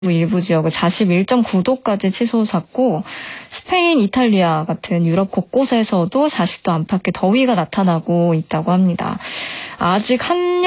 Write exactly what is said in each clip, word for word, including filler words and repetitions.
일부 지역을 사십일 점 구 도까지 치솟았고 스페인, 이탈리아 같은 유럽 곳곳에서도 사십 도 안팎의 더위가 나타나고 있다고 합니다. 아직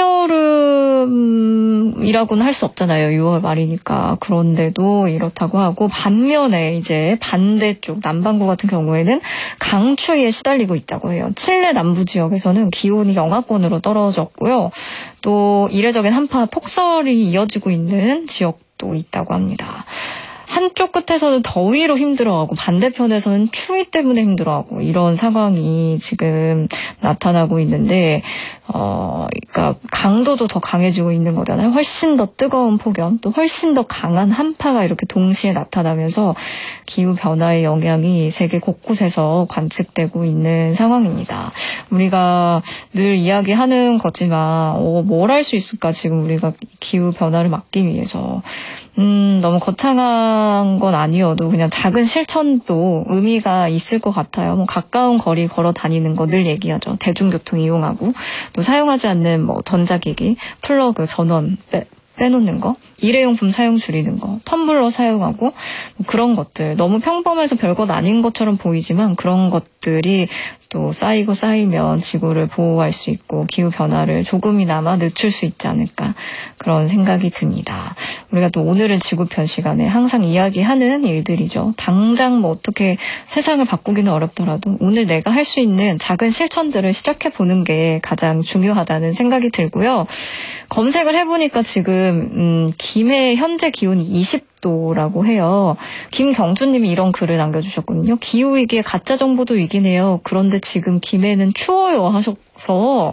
한여름이라고는 할 수 없잖아요. 유월 말이니까. 그런데도 이렇다고 하고 반면에 이제 반대쪽 남반구 같은 경우에는 강추위에 시달리고 있다고 해요. 칠레 남부 지역에서는 기온이 영하권으로 떨어졌고요. 또 이례적인 한파 폭설이 이어지고 있는 지역도 있다고 합니다. 한쪽 끝에서는 더위로 힘들어하고 반대편에서는 추위 때문에 힘들어하고 이런 상황이 지금 나타나고 있는데 어, 그러니까 강도도 더 강해지고 있는 거잖아요. 훨씬 더 뜨거운 폭염, 또 훨씬 더 강한 한파가 이렇게 동시에 나타나면서 기후 변화의 영향이 세계 곳곳에서 관측되고 있는 상황입니다. 우리가 늘 이야기하는 거지만 어, 뭘 할 수 있을까 지금 우리가 기후 변화를 막기 위해서. 음, 너무 거창한 건 아니어도 그냥 작은 실천도 의미가 있을 것 같아요. 뭐 가까운 거리 걸어 다니는 거 늘 얘기하죠. 대중교통 이용하고 또 사용하지 않는 뭐 전자기기, 플러그, 전원 빼, 빼놓는 거, 일회용품 사용 줄이는 거, 텀블러 사용하고 뭐 그런 것들 너무 평범해서 별것 아닌 것처럼 보이지만 그런 것들이 또 쌓이고 쌓이면 지구를 보호할 수 있고 기후 변화를 조금이나마 늦출 수 있지 않을까 그런 생각이 듭니다. 우리가 또 오늘은 지구편 시간에 항상 이야기하는 일들이죠. 당장 뭐 어떻게 세상을 바꾸기는 어렵더라도 오늘 내가 할 수 있는 작은 실천들을 시작해보는 게 가장 중요하다는 생각이 들고요. 검색을 해보니까 지금 음, 김해 현재 기온이 이십 도라고 해요. 김경주님이 이런 글을 남겨주셨거든요. 기후위기에 가짜 정보도 위기네요. 그런데 지금 김해는 추워요 하셔서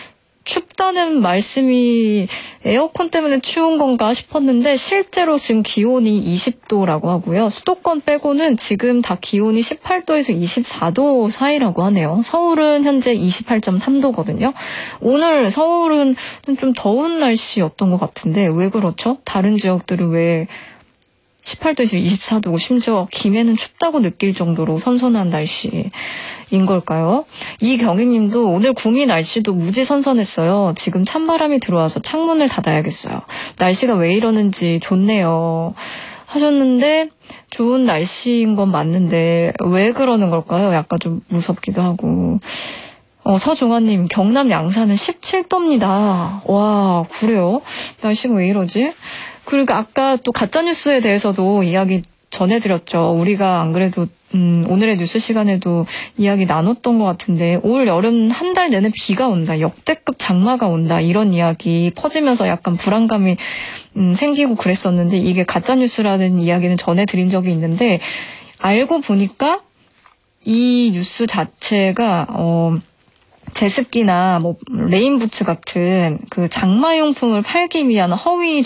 춥다는 말씀이 에어컨 때문에 추운 건가 싶었는데 실제로 지금 기온이 이십 도라고 하고요. 수도권 빼고는 지금 다 기온이 십팔 도에서 이십사 도 사이라고 하네요. 서울은 현재 이십팔 점 삼 도거든요. 오늘 서울은 좀 더운 날씨였던 것 같은데 왜 그렇죠? 다른 지역들은 왜 십팔 도에서 이십사 도고 심지어 김해는 춥다고 느낄 정도로 선선한 날씨인 걸까요? 이경희님도 오늘 구미 날씨도 무지 선선했어요. 지금 찬바람이 들어와서 창문을 닫아야겠어요. 날씨가 왜 이러는지 좋네요. 하셨는데 좋은 날씨인 건 맞는데 왜 그러는 걸까요? 약간 좀 무섭기도 하고. 어, 서종환님, 경남 양산은 십칠 도입니다. 와, 그래요? 날씨가 왜 이러지? 그리고 아까 또 가짜뉴스에 대해서도 이야기 전해드렸죠. 우리가 안 그래도 음, 오늘의 뉴스 시간에도 이야기 나눴던 것 같은데 올 여름 한 달 내내 비가 온다. 역대급 장마가 온다. 이런 이야기 퍼지면서 약간 불안감이 음, 생기고 그랬었는데 이게 가짜뉴스라는 이야기는 전해드린 적이 있는데 알고 보니까 이 뉴스 자체가 어, 제습기나 뭐 레인부츠 같은 그 장마용품을 팔기 위한 허위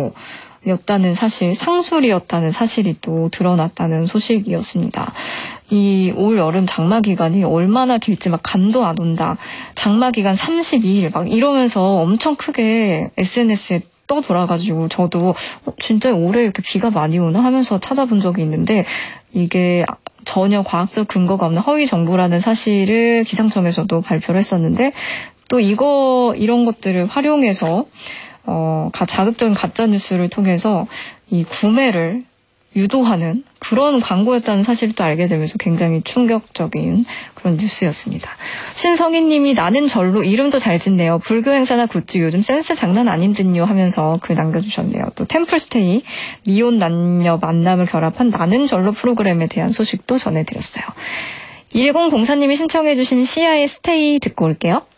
정보였다는 사실, 상술이었다는 사실이 또 드러났다는 소식이었습니다. 이 올 여름 장마 기간이 얼마나 길지 막 감도 안 온다. 장마 기간 삼십이 일 막 이러면서 엄청 크게 에스엔에스에 떠돌아가지고 저도 어, 진짜 올해 이렇게 비가 많이 오나 하면서 찾아본 적이 있는데 이게 전혀 과학적 근거가 없는 허위 정보라는 사실을 기상청에서도 발표를 했었는데 또 이거 이런 것들을 활용해서 어, 자극적인 가짜 뉴스를 통해서 이 구매를 유도하는 그런 광고였다는 사실을 또 알게 되면서 굉장히 충격적인 그런 뉴스였습니다. 신성희님이 나는 절로 이름도 잘 짓네요. 불교 행사나 굿즈 요즘 센스 장난 아닌 듯요 하면서 글 남겨주셨네요. 또 템플스테이 미혼 남녀 만남을 결합한 나는 절로 프로그램에 대한 소식도 전해드렸어요. 일공공사님이 신청해 주신 시아의 스테이 듣고 올게요.